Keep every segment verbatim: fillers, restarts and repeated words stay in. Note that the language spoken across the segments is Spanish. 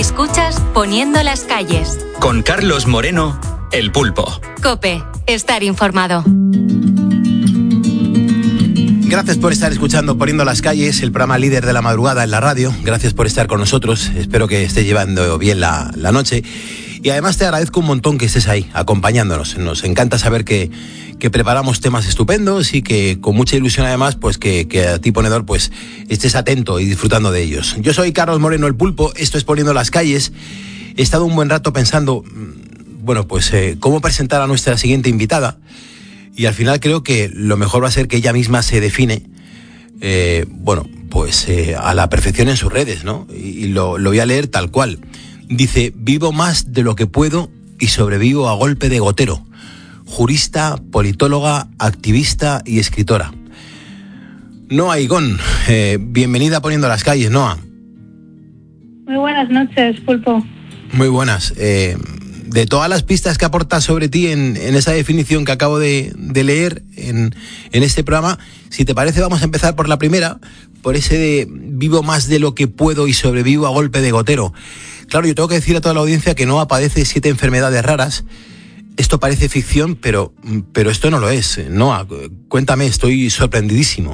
Escuchas Poniendo las calles. Con Carlos Moreno, El Pulpo. COPE, estar informado. Gracias por estar escuchando Poniendo las calles, el programa líder de la madrugada en la radio. Gracias por estar con nosotros. Espero que estés llevando bien la, la noche. Y además te agradezco un montón que estés ahí, acompañándonos. Nos encanta saber que, que preparamos temas estupendos y que con mucha ilusión además, pues que, que a ti, ponedor, pues estés atento y disfrutando de ellos. Yo soy Carlos Moreno, El Pulpo. Esto es Poniendo las calles. He estado un buen rato pensando, bueno, pues eh, cómo presentar a nuestra siguiente invitada. Y al final creo que lo mejor va a ser que ella misma se define, eh, bueno, pues eh, a la perfección en sus redes, ¿no? Y, y lo, lo voy a leer tal cual. Dice: vivo más de lo que puedo y sobrevivo a golpe de gotero. Jurista, politóloga, activista y escritora. Noa Higón, eh, bienvenida a Poniendo las calles, Noa. Muy buenas noches, Pulpo. Muy buenas. Eh, de todas las pistas que aportas sobre ti en, en esa definición que acabo de, de leer en, en este programa, si te parece vamos a empezar por la primera, por ese de vivo más de lo que puedo y sobrevivo a golpe de gotero. Claro, yo tengo que decir a toda la audiencia que Noa padece siete enfermedades raras. Esto parece ficción, pero, pero esto no lo es. Noa, cuéntame, estoy sorprendidísimo.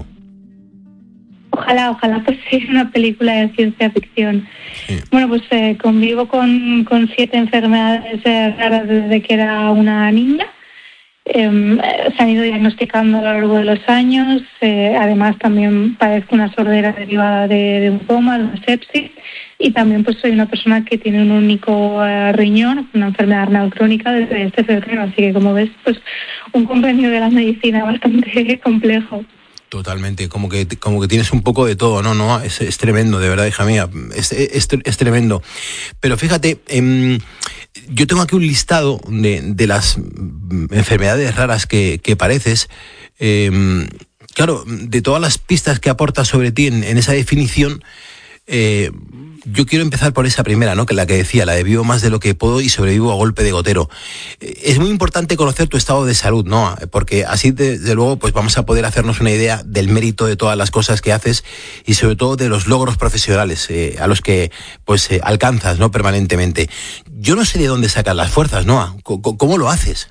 Ojalá, ojalá pues sea una película de ciencia ficción. Sí. Bueno, pues eh, convivo con, con siete enfermedades eh, raras desde que era una niña. Eh, se han ido diagnosticando a lo largo de los años. Eh, además también padezco una sordera derivada de, de un coma, de una sepsis. Y también pues soy una persona que tiene un único uh, riñón, una enfermedad renal crónica desde este febrero. Así que como ves, pues un compendio de la medicina bastante complejo. Totalmente, como que como que tienes un poco de todo, no, no, es, es tremendo, de verdad, hija mía, es, es, es tremendo. Pero fíjate, eh, yo tengo aquí un listado de, de las enfermedades raras que, que padeces. Eh, claro, de todas las pistas que aportas sobre ti en, en esa definición, eh, yo quiero empezar por esa primera, ¿no? Que la que decía, la de vivo más de lo que puedo y sobrevivo a golpe de gotero. Es muy importante conocer tu estado de salud, ¿no? Porque así, desde luego, pues vamos a poder hacernos una idea del mérito de todas las cosas que haces y sobre todo de los logros profesionales eh, a los que pues eh, alcanzas, ¿no? Permanentemente. Yo no sé de dónde sacas las fuerzas, ¿no? ¿Cómo, cómo lo haces?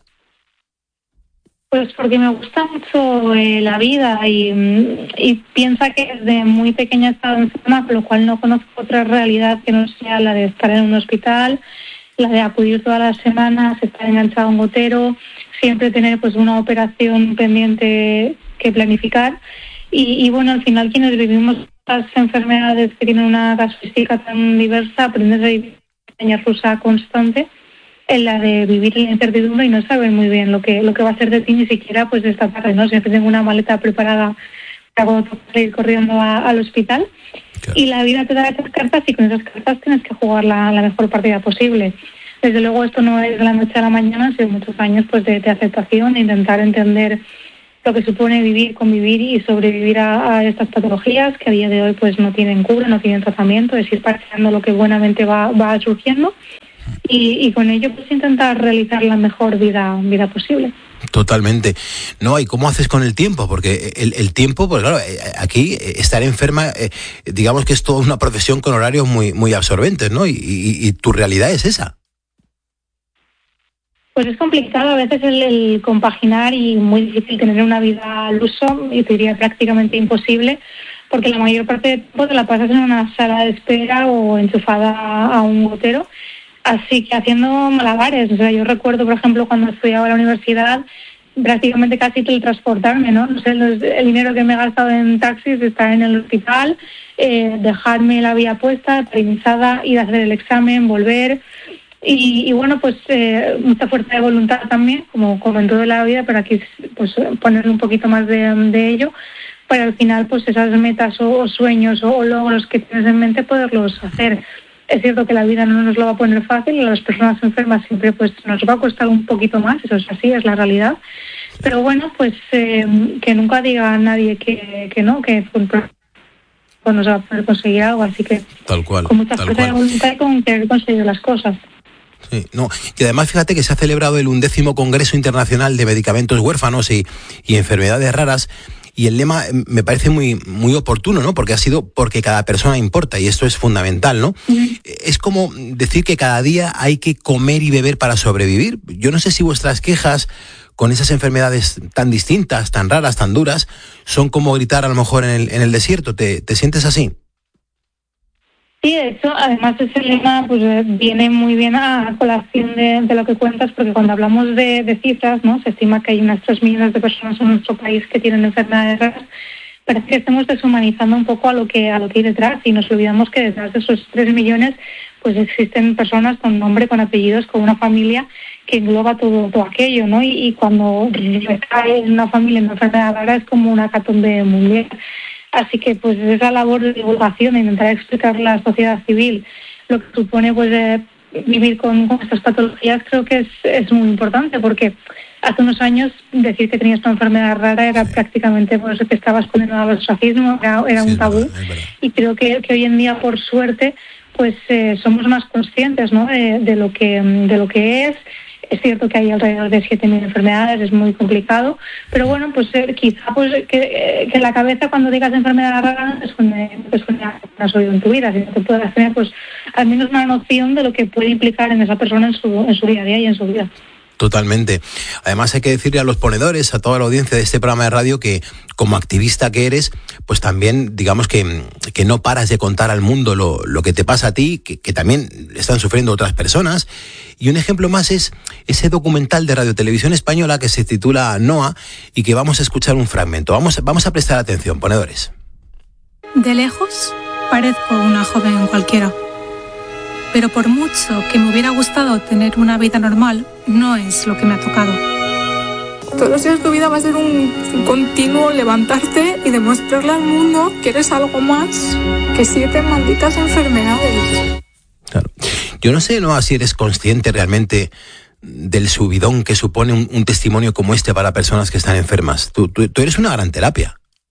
Pues porque me gusta mucho eh, la vida y, y piensa que desde muy pequeña he estado enferma, con lo cual no conozco otra realidad que no sea la de estar en un hospital, la de acudir todas las semanas, estar enganchado a un gotero, siempre tener pues una operación pendiente que planificar. Y, y bueno, al final quienes vivimos estas enfermedades que tienen una casuística tan diversa, aprendes a vivir una montaña rusa constante, en la de vivir en la incertidumbre y no saber muy bien lo que lo que va a hacer de ti ni siquiera pues esta tarde, ¿no? Siempre tengo una maleta preparada para cuando tengo que ir corriendo a, al hospital. Claro. Y la vida te da esas cartas y con esas cartas tienes que jugar la, la mejor partida posible. Desde luego esto no es de la noche a la mañana, han sido muchos años pues de, de aceptación, de intentar entender lo que supone vivir, convivir y sobrevivir a, a estas patologías que a día de hoy pues no tienen cura, no tienen tratamiento, es ir parcheando lo que buenamente va, va surgiendo. Y, y con ello pues intentar realizar la mejor vida vida posible. Totalmente. No, ¿y cómo haces con el tiempo? Porque el, el tiempo, pues claro, aquí estar enferma, eh, digamos que es toda una profesión con horarios muy muy absorbentes, ¿no? Y, y, y tu realidad es esa. Pues es complicado a veces el, el compaginar y muy difícil tener una vida al uso, y te diría prácticamente imposible, porque la mayor parte del tiempo te la pasas en una sala de espera o enchufada a un gotero. Así que haciendo malabares, o sea, yo recuerdo, por ejemplo, cuando estudiaba en la universidad, prácticamente casi teletransportarme, ¿no? No sé, los, el dinero que me he gastado en taxis, estar en el hospital, eh, dejarme la vía puesta, trinizada, ir a hacer el examen, volver. Y, y bueno, pues eh, mucha fuerza de voluntad también, como, como en toda la vida, pero aquí pues ponerle un poquito más de, de ello, para al final pues esas metas o, o sueños o, o logros que tienes en mente poderlos hacer. Es cierto que la vida no nos lo va a poner fácil, a las personas enfermas siempre pues nos va a costar un poquito más, eso es así, es la realidad. Pero bueno, pues eh, que nunca diga a nadie que, que no, que pues, no se va a poder conseguir algo, así que tal cual, con mucha tal fuerza de cual. voluntad y con querer conseguir las cosas. Sí, no, y además fíjate que se ha celebrado el undécimo Congreso Internacional de Medicamentos Huérfanos y, y Enfermedades Raras. y el lema me parece muy, muy oportuno, ¿no? Porque ha sido porque cada persona importa y esto es fundamental, ¿no? Uh-huh. Es como decir que cada día hay que comer y beber para sobrevivir. Yo no sé si vuestras quejas con esas enfermedades tan distintas, tan raras, tan duras, son como gritar a lo mejor en el, en el desierto. ¿Te, te sientes así? Sí, de hecho, además ese lema pues viene muy bien a colación de, de lo que cuentas, porque cuando hablamos de, de cifras, ¿no? Se estima que hay unas tres millones de personas en nuestro país que tienen enfermedades raras. Parece que estamos deshumanizando un poco a lo que a lo que hay detrás y nos olvidamos que detrás de esos tres millones pues existen personas con nombre, con apellidos, con una familia que engloba todo, todo aquello, ¿no? Y, y cuando recae en una familia en una enfermedad rara es como una hecatombe mundial. Así que pues esa labor de divulgación, de intentar explicar a la sociedad civil lo que supone pues eh, vivir con, con estas patologías, creo que es, es muy importante, porque hace unos años decir que tenías una enfermedad rara era prácticamente pues que estabas condenado al ostracismo, era, era sí, un tabú. Es verdad, es verdad. Y creo que, que hoy en día, por suerte, pues eh, somos más conscientes, ¿no? de, de lo que de lo que es. Es cierto que hay alrededor de siete mil enfermedades, es muy complicado, pero bueno, pues eh, quizá pues que, eh, que en la cabeza cuando digas enfermedad rara no te suene, no te suene a que has oído en tu vida, sino que puedas tener pues al menos una noción de lo que puede implicar en esa persona en su, en su día a día y en su vida. Totalmente. Además hay que decirle a los ponedores, a toda la audiencia de este programa de radio, que como activista que eres, pues también digamos que, que no paras de contar al mundo lo, lo que te pasa a ti, que, que también están sufriendo otras personas. Y un ejemplo más es ese documental de Radio Televisión Española que se titula Noa y que vamos a escuchar un fragmento. Vamos, vamos a prestar atención, ponedores. De lejos parezco una joven cualquiera. Pero por mucho que me hubiera gustado tener una vida normal, no es lo que me ha tocado. Todos los días de tu vida va a ser un, un continuo levantarte y demostrarle al mundo que eres algo más que siete malditas enfermedades. Claro. Yo no sé, ¿no?, si eres consciente realmente del subidón que supone un, un testimonio como este para personas que están enfermas. Tú, tú, tú eres una gran terapia.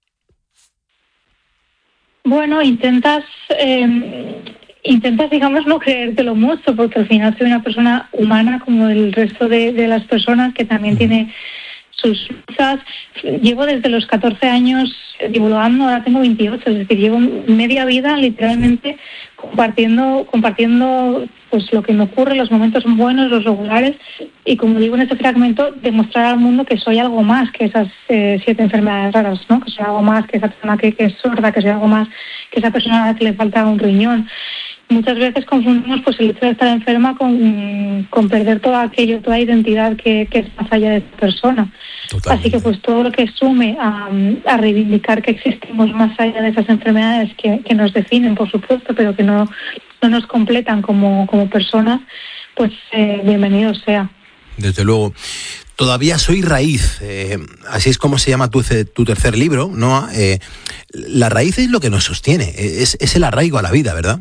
Bueno, intentas... Eh... Intentas, digamos, no creértelo mucho, porque al final soy una persona humana como el resto de, de las personas que también tiene sus luchas. Llevo desde los catorce años divulgando, ahora tengo veintiocho, es decir, llevo media vida literalmente compartiendo compartiendo pues lo que me ocurre, los momentos buenos, los regulares, y como digo en este fragmento, demostrar al mundo que soy algo más que esas eh, siete enfermedades raras, ¿no? Que soy algo más que esa persona que, que es sorda, que soy algo más que esa persona a la que le falta un riñón. Muchas veces confundimos pues el hecho de estar enferma con, con perder todo aquello, toda identidad que, que es más allá de esa persona. Totalmente. Así que pues todo lo que sume a, a reivindicar que existimos más allá de esas enfermedades que, que nos definen, por supuesto, pero que no, no nos completan como, como personas, pues eh, bienvenido sea. Desde luego. Todavía soy raíz, eh, así es como se llama tu, tu tercer libro, ¿no? Eh, la raíz es lo que nos sostiene, es, es el arraigo a la vida, ¿verdad?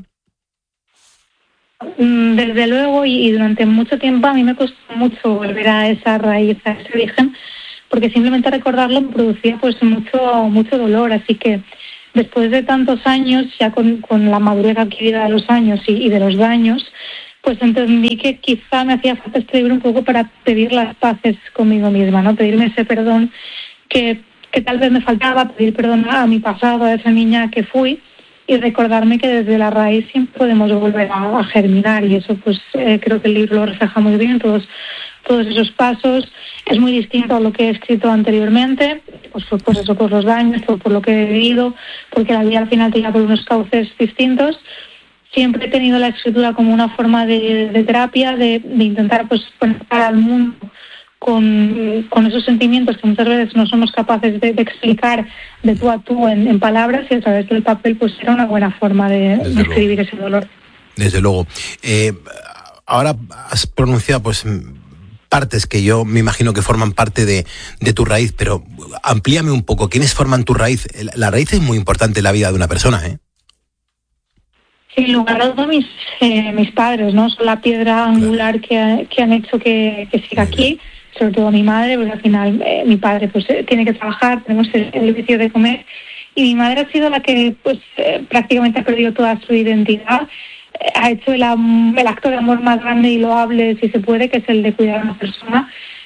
Desde luego, y durante mucho tiempo a mí me costó mucho volver a esa raíz, a ese origen, porque simplemente recordarlo me producía pues mucho mucho dolor. Así que después de tantos años, ya con, con la madurez adquirida de los años y, y de los daños, pues entendí que quizá me hacía falta escribir un poco para pedir las paces conmigo misma, ¿no? Pedirme ese perdón que, que tal vez me faltaba, pedir perdón a mi pasado, a esa niña que fui, y recordarme que desde la raíz siempre podemos volver a, a germinar, y eso pues eh, creo que el libro lo refleja muy bien, todos todos esos pasos. Es muy distinto a lo que he escrito anteriormente, pues por, por eso, por los daños, por, por lo que he vivido, porque la vida al final te lleva por unos cauces distintos. Siempre he tenido la escritura como una forma de, de terapia, de, de intentar pues conectar al mundo Con, con esos sentimientos que muchas veces no somos capaces de, de explicar de tú a tú en, en palabras, y a través del papel pues era una buena forma de, de escribir ese dolor. Desde luego. Eh, ahora has pronunciado pues partes que yo me imagino que forman parte de, de tu raíz, pero amplíame un poco. ¿Quiénes forman tu raíz? La raíz es muy importante en la vida de una persona, ¿eh? Sin lugar a dudas, mis, eh, mis padres, ¿no? Son la piedra angular que, que han hecho que, que siga aquí. Sobre todo mi madre, porque al final eh, mi padre pues eh, tiene que trabajar, tenemos el, el vicio de comer, y mi madre ha sido la que pues eh, prácticamente ha perdido toda su identidad, eh, ha hecho el, el acto de amor más grande y loable, si se puede, que es el de cuidar a una persona,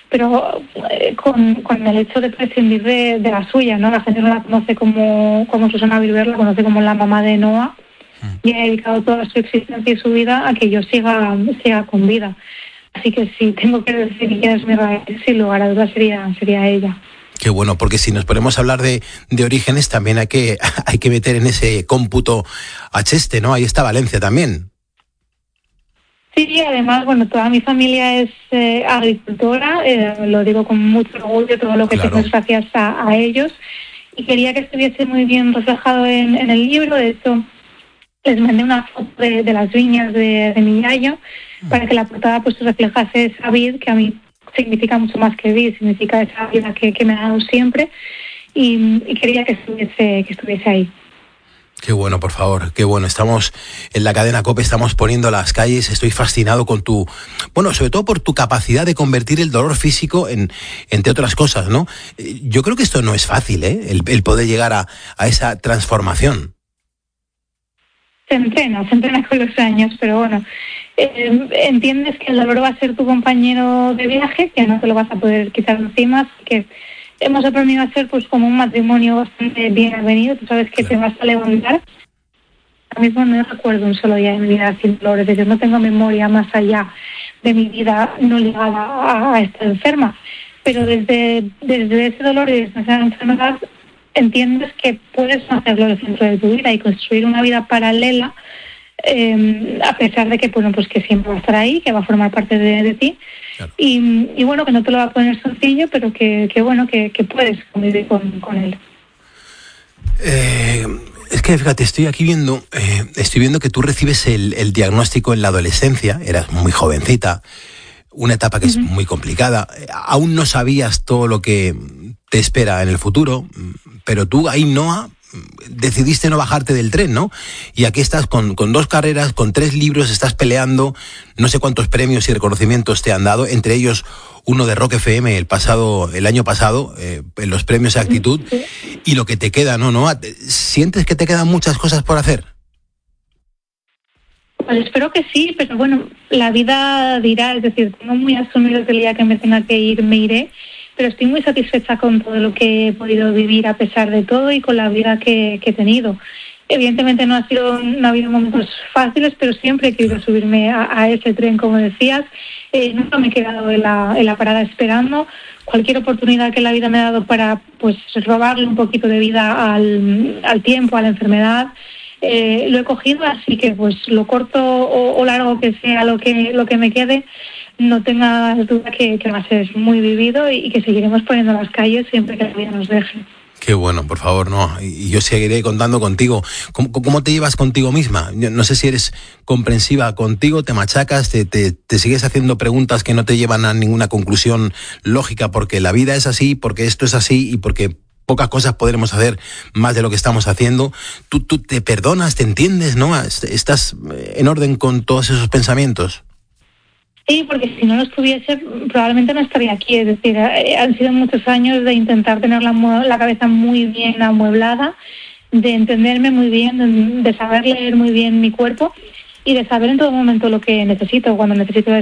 pero eh, con, con el hecho de prescindir de, de la suya, ¿no? La gente no la conoce como, como Susana Vilver, la conoce como la mamá de Noah, y ha dedicado toda su existencia y su vida a que yo siga, siga con vida. Así que si tengo que decir quién es mi raíz, sin lugar a dudas sería, sería ella. Qué bueno, porque si nos ponemos a hablar de, de orígenes, también hay que, hay que meter en ese cómputo a Cheste, ¿no? Ahí está Valencia también. Sí, además, bueno, toda mi familia es eh, agricultora, eh, lo digo con mucho orgullo, todo lo que claro. tengo es gracias a, a ellos, y quería que estuviese muy bien reflejado en, en el libro. De hecho, les mandé una foto de, de las viñas de, de mi yayo, para que la portada pues reflejase esa vid que a mí significa mucho más que vid, significa esa vida que, que me ha dado siempre, y, y quería que estuviese, que estuviese ahí. Qué bueno, por favor, qué bueno. Estamos en la cadena COPE, estamos poniendo las calles. Estoy fascinado con tu, bueno, sobre todo por tu capacidad de convertir el dolor físico en, entre otras cosas, ¿no? Yo creo que esto no es fácil, ¿eh? El, el poder llegar a, a esa transformación. Se entrena, se entrena con los años, pero bueno, eh, entiendes que el dolor va a ser tu compañero de viaje, que no te lo vas a poder quitar encima, así que hemos aprendido a ser pues como un matrimonio bastante bien avenido. Tú sabes que claro. te vas a levantar. Ahora mismo no recuerdo un solo día de mi vida sin dolor, es decir, no tengo memoria más allá de mi vida no ligada a, a estar enferma, pero desde, desde ese dolor y desde esa enfermedad entiendes que puedes hacerlo el centro de tu vida y construir una vida paralela, eh, a pesar de que bueno pues que siempre va a estar ahí, que va a formar parte de, de ti. Claro. Y, y bueno, que no te lo va a poner sencillo, pero que, que bueno, que, que puedes convivir con, con él. Eh, es que fíjate, estoy aquí viendo, eh, estoy viendo que tú recibes el, el diagnóstico en la adolescencia, eras muy jovencita, una etapa que uh-huh. es muy complicada, aún no sabías todo lo que te espera en el futuro, pero tú ahí, Noa, decidiste no bajarte del tren, ¿no? Y aquí estás con, con dos carreras, con tres libros, estás peleando, no sé cuántos premios y reconocimientos te han dado, entre ellos uno de Rock F M el pasado, el año pasado, eh, en los premios de actitud, y lo que te queda, ¿no? ¿no? ¿Sientes que te quedan muchas cosas por hacer? Pues espero que sí, pero bueno, la vida dirá, es decir, tengo muy asumido que el día que me tenga que ir me iré, pero estoy muy satisfecha con todo lo que he podido vivir a pesar de todo y con la vida que, que he tenido. Evidentemente no ha sido, no ha habido momentos fáciles, pero siempre he querido subirme a, a ese tren, como decías. Eh, nunca me he quedado en la, en la parada esperando. Cualquier oportunidad que la vida me ha dado para pues robarle un poquito de vida al, al tiempo, a la enfermedad, eh, lo he cogido, así que pues lo corto o, o largo que sea lo que, lo que me quede, no tengas duda que, que va a ser muy vivido y que seguiremos poniendo las calles siempre que la vida nos deje. Qué bueno, por favor, no. Y yo seguiré contando contigo. ¿Cómo, cómo te llevas contigo misma? Yo no sé si eres comprensiva contigo, te machacas, te, te, te sigues haciendo preguntas que no te llevan a ninguna conclusión lógica, porque la vida es así, porque esto es así y porque pocas cosas podremos hacer más de lo que estamos haciendo. Tú, tú te perdonas, te entiendes, ¿no? ¿Estás en orden con todos esos pensamientos? Sí, porque si no lo estuviese, probablemente no estaría aquí. Es decir, han sido muchos años de intentar tener la, la cabeza muy bien amueblada, de entenderme muy bien, de, de saber leer muy bien mi cuerpo y de saber en todo momento lo que necesito. Cuando necesito